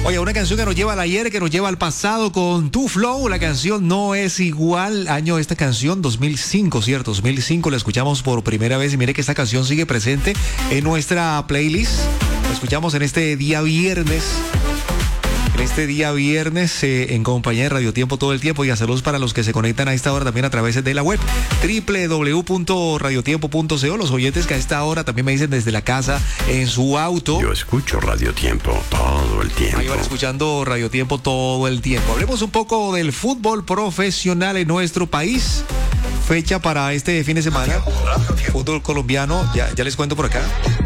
Oye, una canción que nos lleva al ayer, que nos lleva al pasado con Tu Flow. La canción No Es Igual. Año de esta canción, 2005, ¿cierto? 2005 la escuchamos por primera vez y mire que esta canción sigue presente en nuestra playlist. La escuchamos en este día viernes. En compañía de Radio Tiempo todo el tiempo, y a saludos para los que se conectan a esta hora también a través de la web www.radiotiempo.co. Los oyentes que a esta hora también me dicen desde la casa, en su auto. Yo escucho Radio Tiempo todo el tiempo. Ahí van escuchando Radio Tiempo todo el tiempo. Hablemos un poco del fútbol profesional en nuestro país. Fecha para este fin de semana. Fútbol colombiano, ya les cuento por acá.